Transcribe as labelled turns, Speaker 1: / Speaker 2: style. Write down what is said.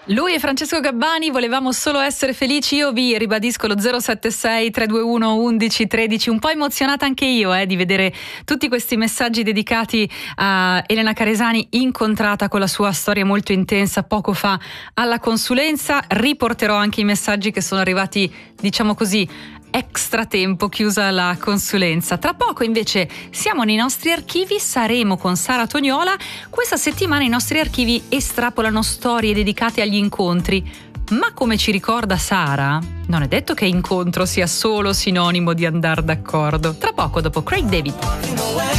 Speaker 1: Lui e Francesco Gabbani, volevamo solo essere felici. Io vi ribadisco lo 076 321 11 13, un po' emozionata anche io di vedere tutti questi messaggi dedicati a Elena Caresani, incontrata con la sua storia molto intensa poco fa alla consulenza. Riporterò anche i messaggi che sono arrivati, diciamo così, extra tempo, chiusa la consulenza. Tra poco invece siamo nei nostri archivi, saremo con Sara Tognola. Questa settimana i nostri archivi estrapolano storie dedicate agli incontri, ma come ci ricorda Sara, non è detto che incontro sia solo sinonimo di andare d'accordo. Tra poco, dopo Craig David.